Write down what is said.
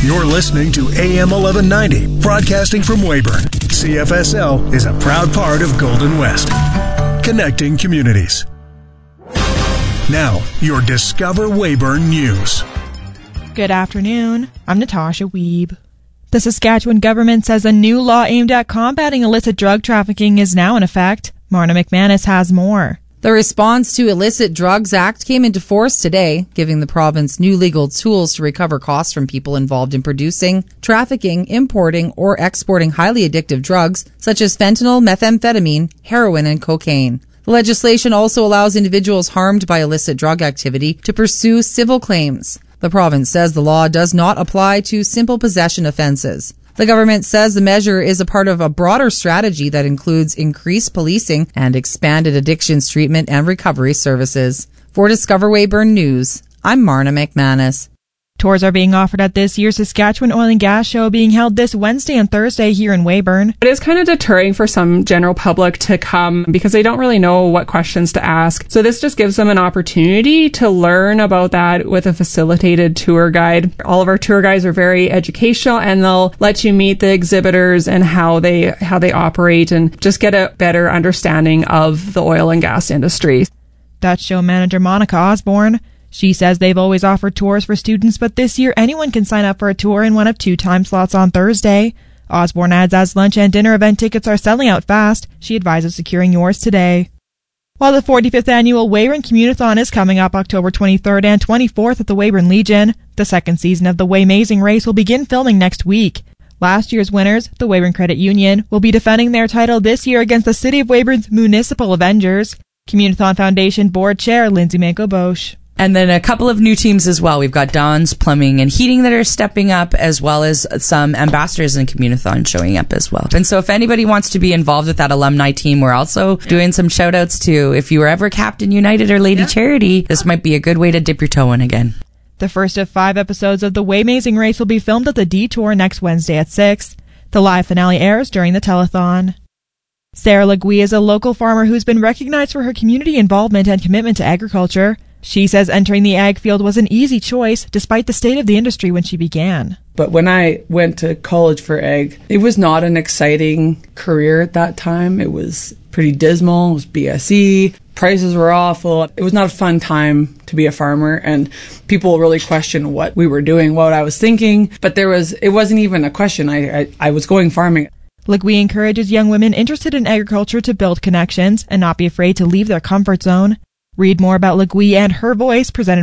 You're listening to AM 1190, broadcasting from Weyburn. CFSL is a proud part of Golden West, connecting communities. Now, your Discover Weyburn News. Good afternoon. I'm Natasha Wiebe. The Saskatchewan government says a new law aimed at combating illicit drug trafficking is now in effect. Marna McManus has more. The Response to Illicit Drugs Act came into force today, giving the province new legal tools to recover costs from people involved in producing, trafficking, importing, or exporting highly addictive drugs such as fentanyl, methamphetamine, heroin, and cocaine. The legislation also allows individuals harmed by illicit drug activity to pursue civil claims. The province says the law does not apply to simple possession offenses. The government says the measure is a part of a broader strategy that includes increased policing and expanded addictions treatment and recovery services. For Discover Weyburn News, I'm Marna McManus. Tours are being offered at this year's Saskatchewan Oil and Gas Show being held this Wednesday and Thursday here in Weyburn. It is kind of deterring for some general public to come because they don't really know what questions to ask. So this just gives them an opportunity to learn about that with a facilitated tour guide. All of our tour guides are very educational and they'll let you meet the exhibitors and how they operate and just get a better understanding of the oil and gas industry. That's show manager Monica Osborne. She says they've always offered tours for students, but this year anyone can sign up for a tour in one of 2 time slots on Thursday. Osborne adds as lunch and dinner event tickets are selling out fast, she advises securing yours today. While the 45th annual Weyburn Communithon is coming up October 23rd and 24th at the Weyburn Legion, the second season of the Waymazing race will begin filming next week. Last year's winners, the Weyburn Credit Union, will be defending their title this year against the City of Weyburn's Municipal Avengers. Communithon Foundation Board Chair Lindsay Manco-Bosch. And then a couple of new teams as well. We've got Don's Plumbing and Heating that are stepping up, as well as some ambassadors in Communithon showing up as well. And so if anybody wants to be involved with that alumni team, we're also doing some shout outs to if you were ever Captain United or Lady Charity, this might be a good way to dip your toe in again. The first of 5 episodes of the Waymazing race will be filmed at the Detour next Wednesday at 6. The live finale airs during the telethon. Sarah Legui is a local farmer who's been recognized for her community involvement and commitment to agriculture. She says entering the ag field was an easy choice despite the state of the industry when she began. But when I went to college for ag, it was not an exciting career at that time. It was pretty dismal. It was BSE. Prices were awful. It was not a fun time to be a farmer, and people really questioned what we were doing, what I was thinking. But it wasn't even a question. I was going farming. Legui encourages young women interested in agriculture to build connections and not be afraid to leave their comfort zone. Read more about Legui and her voice presented